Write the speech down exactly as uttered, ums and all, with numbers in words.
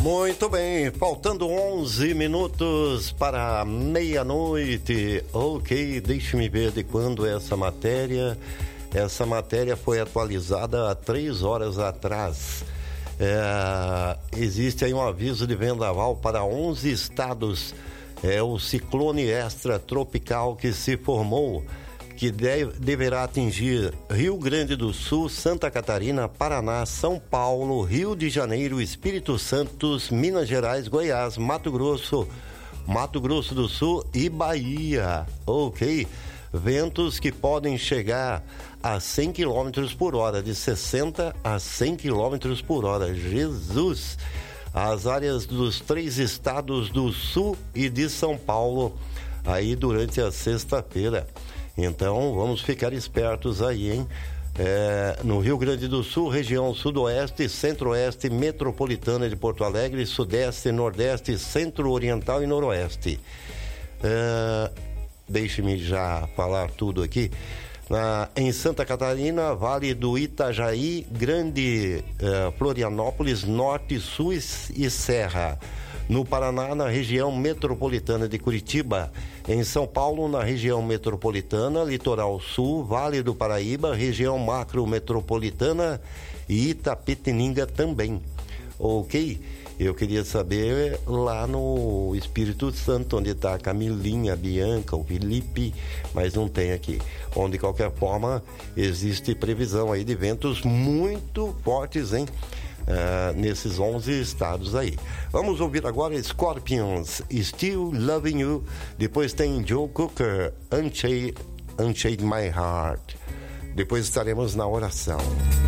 Muito bem, faltando onze minutos para meia-noite. Ok, deixe-me ver de quando é essa matéria. Essa matéria foi atualizada há três horas atrás. É, existe aí um aviso de vendaval para onze estados. É o ciclone extratropical que se formou, que deve, deverá atingir Rio Grande do Sul, Santa Catarina, Paraná, São Paulo, Rio de Janeiro, Espírito Santo, Minas Gerais, Goiás, Mato Grosso, Mato Grosso do Sul e Bahia. Ok? Ventos que podem chegar a cem quilômetros por hora, de sessenta a cem quilômetros por hora. Jesus! As áreas dos três estados do Sul e de São Paulo, aí durante a sexta-feira. Então, vamos ficar espertos aí, hein? É, no Rio Grande do Sul, região sudoeste, centro-oeste, metropolitana de Porto Alegre, sudeste, nordeste, centro-oriental e noroeste. É, deixe-me já falar tudo aqui. Na, em Santa Catarina, Vale do Itajaí, Grande eh, Florianópolis, Norte, Sul e, e Serra. No Paraná, na região metropolitana de Curitiba. Em São Paulo, na região metropolitana, Litoral Sul, Vale do Paraíba, região macro-metropolitana e Itapetininga também. Ok? Eu queria saber lá no Espírito Santo, onde está a Camilinha, a Bianca, o Felipe, mas não tem aqui. Onde, de qualquer forma, existe previsão aí de ventos muito fortes, hein? Uh, nesses onze estados aí. Vamos ouvir agora Scorpions, Still Loving You. Depois tem Joe Cocker, Unchained, Unchained My Heart. Depois estaremos na oração.